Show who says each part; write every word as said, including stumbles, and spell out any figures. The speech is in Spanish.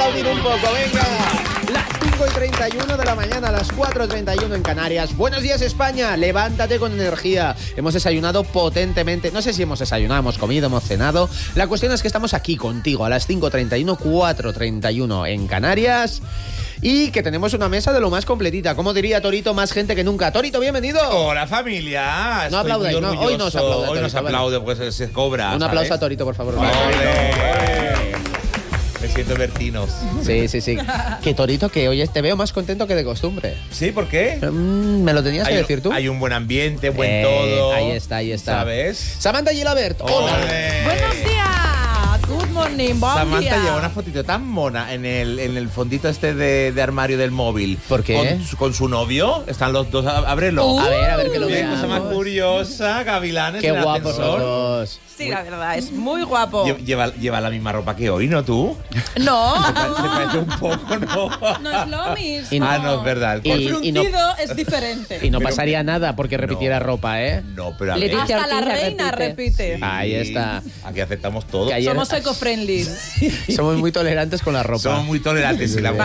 Speaker 1: aplaudir un poco, venga. Las cinco y treinta y uno de la mañana, las cuatro y treinta y uno en Canarias. Buenos días, España. Levántate con energía. Hemos desayunado potentemente. No sé si hemos desayunado, hemos comido, hemos cenado. La cuestión es que estamos aquí contigo a las cinco y treinta y uno, cuatro y treinta y uno en Canarias. Y que tenemos una mesa de lo más completita. Como diría Torito, más gente que nunca. Torito, bienvenido.
Speaker 2: Hola, familia.
Speaker 1: No aplaudáis, no, hoy no se aplaude.
Speaker 2: Hoy no se aplaude porque se, se cobra.
Speaker 1: Un
Speaker 2: ¿sabes?
Speaker 1: aplauso a Torito, por favor.
Speaker 2: ¡Ole! Me siento vertinos.
Speaker 1: Sí, sí, sí. Que Torito, que hoy te veo más contento que de costumbre.
Speaker 2: ¿Sí? ¿Por qué?
Speaker 1: Mm, ¿Me lo tenías
Speaker 2: hay,
Speaker 1: que decir tú?
Speaker 2: Hay un buen ambiente, buen
Speaker 1: Eh,
Speaker 2: todo.
Speaker 1: Ahí está, ahí está.
Speaker 2: ¿Sabes?
Speaker 1: Samantha Gilabert. Hola.
Speaker 2: ¡Ole!
Speaker 3: Buenos días. Good morning, buen
Speaker 2: Samantha
Speaker 3: día.
Speaker 2: lleva una fotito tan mona en el, en el fondito este de, de armario del móvil.
Speaker 1: ¿Por qué?
Speaker 2: Con, su- con su novio. Están los dos. á- Ábrelo.
Speaker 3: Uh,
Speaker 1: A ver, a ver que lo
Speaker 2: Qué
Speaker 1: veamos.
Speaker 2: cosa más curiosa, gavilanes.
Speaker 1: Qué
Speaker 2: en el
Speaker 1: guapos
Speaker 2: ascensor.
Speaker 1: los dos.
Speaker 3: Sí, la verdad, es muy guapo.
Speaker 2: Lle- Lleva, lleva la misma ropa que hoy, ¿no tú?
Speaker 3: No,
Speaker 2: Se parece un poco, ¿no?
Speaker 4: No es lo mismo.
Speaker 1: Y-
Speaker 2: Ah, no, es verdad. El
Speaker 1: Y-
Speaker 2: corte-
Speaker 1: y no-
Speaker 4: Fruncido es diferente.
Speaker 1: Y no
Speaker 2: Pero-
Speaker 1: pasaría nada porque repitiera
Speaker 2: No.
Speaker 1: ropa, ¿eh?
Speaker 2: No, pero a
Speaker 1: Le
Speaker 2: ver,
Speaker 1: dice-
Speaker 3: hasta la
Speaker 4: Ortiz
Speaker 3: reina
Speaker 4: repite.
Speaker 3: repite.
Speaker 1: Ahí está.
Speaker 2: aquí aceptamos todo.
Speaker 1: Que ayer-
Speaker 4: Somos eco-friendly.
Speaker 1: Somos muy tolerantes con la ropa.
Speaker 2: Somos muy tolerantes. Y la